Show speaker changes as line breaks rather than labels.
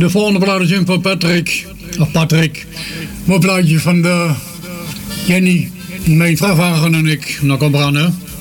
De volgende plaat is in van Patrick. Mooi plaatje van de Jenny, mijn vrachtwagen en ik. Nou, kom eraan, hè.